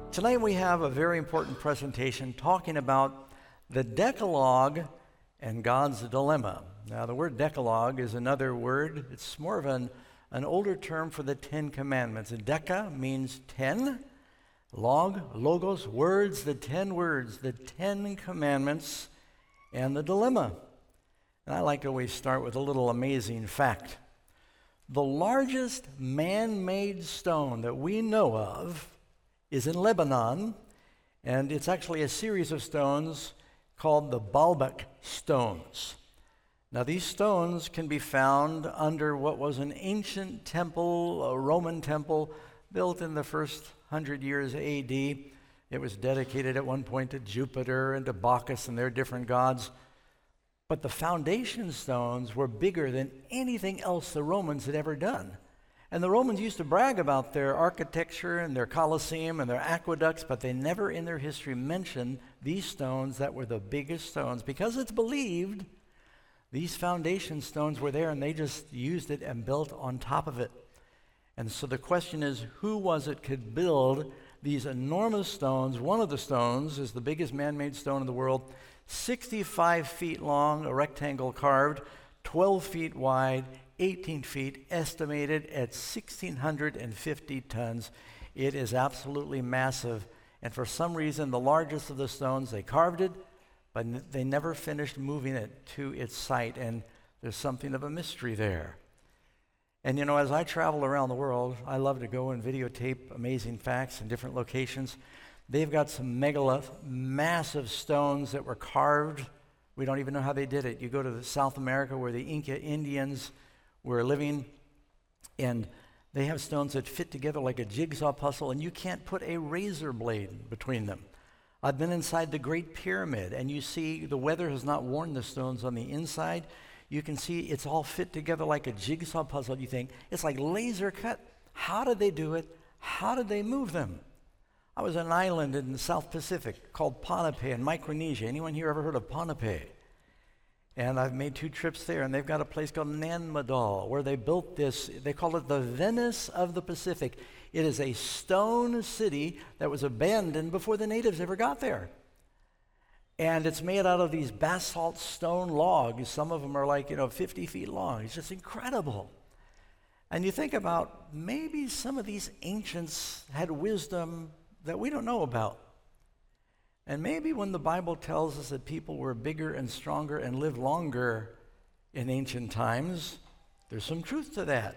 Tonight we have a very important presentation talking about the Decalogue and God's dilemma. Now the word Decalogue is another word. It's more of an older term for the Ten Commandments. Deca means 10. Logos, words, the 10 words, the 10 Commandments, and the dilemma. And I like to always start with a little amazing fact. The largest man-made stone that we know of is in Lebanon, and it's actually a series of stones called the Baalbek stones. Now these stones can be found under what was an ancient temple, a Roman temple, built in the first 100 years AD. It was dedicated at one point to Jupiter and to Bacchus and their different gods. But the foundation stones were bigger than anything else the Romans had ever done. And the Romans used to brag about their architecture and their Colosseum and their aqueducts, but they never in their history mentioned these stones that were the biggest stones. Because it's believed these foundation stones were there and they just used it and built on top of it. And so the question is, who was it could build these enormous stones? One of the stones is the biggest man-made stone in the world, 65 feet long, a rectangle carved, 12 feet wide, 18 feet, estimated at 1,650 tons. It is absolutely massive. And for some reason, the largest of the stones, they carved it, but they never finished moving it to its site. And there's something of a mystery there. And you know, as I travel around the world, I love to go and videotape amazing facts in different locations. They've got some massive stones that were carved. We don't even know how they did it. You go to South America where the Inca Indians were living, and they have stones that fit together like a jigsaw puzzle, and you can't put a razor blade between them. I've been inside the Great Pyramid, and you see the weather has not worn the stones on the inside. You can see it's all fit together like a jigsaw puzzle. You think, it's like laser cut. How did they do it? How did they move them? I was on an island in the South Pacific called Ponape in Micronesia. Anyone here ever heard of Ponape? And I've made 2 trips there, and they've got a place called Nanmadol where they built this. They call it the Venice of the Pacific. It is a stone city that was abandoned before the natives ever got there. And it's made out of these basalt stone logs. Some of them are like, 50 feet long. It's just incredible. And you think about maybe some of these ancients had wisdom that we don't know about. And maybe when the Bible tells us that people were bigger and stronger and lived longer in ancient times, there's some truth to that.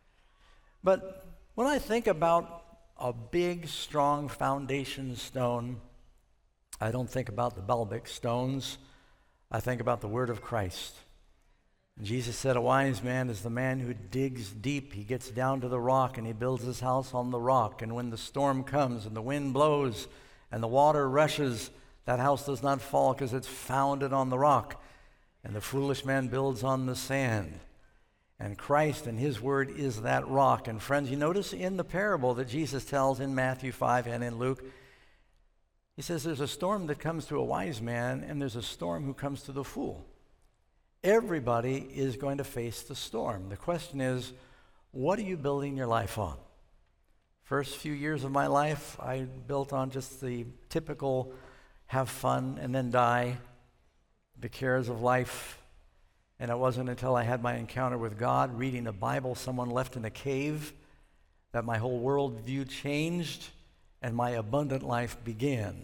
But when I think about a big, strong foundation stone, I don't think about the Baalbek stones. I think about the word of Christ. And Jesus said, a wise man is the man who digs deep. He gets down to the rock and he builds his house on the rock. And when the storm comes and the wind blows and the water rushes, that house does not fall because it's founded on the rock. And the foolish man builds on the sand. And Christ and his word is that rock. And friends, you notice in the parable that Jesus tells in Matthew 5 and in Luke, he says there's a storm that comes to a wise man and there's a storm who comes to the fool. Everybody is going to face the storm. The question is, what are you building your life on? First few years of my life, I built on just the typical have fun and then die, the cares of life. And it wasn't until I had my encounter with God, reading the Bible, someone left in a cave, that my whole worldview changed and my abundant life began.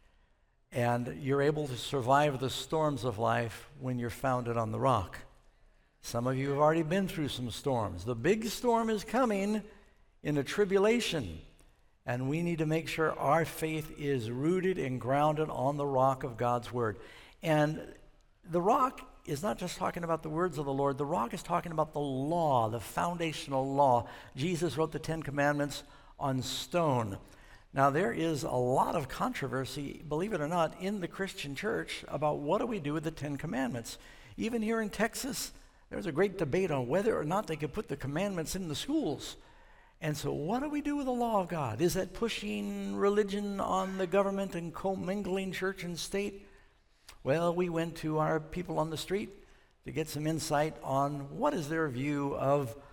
And you're able to survive the storms of life when you're founded on the rock. Some of you have already been through some storms. The big storm is coming in the tribulation, and we need to make sure our faith is rooted and grounded on the rock of God's word. And the rock is not just talking about the words of the Lord. The rock is talking about the law, the foundational law. Jesus wrote the 10 Commandments on stone. Now, there is a lot of controversy, believe it or not, in the Christian church about what do we do with the 10 Commandments. Even here in Texas, there's a great debate on whether or not they could put the commandments in the schools. And so what do we do with the law of God? Is that pushing religion on the government and commingling church and state? Well, we went to our people on the street to get some insight on what is their view of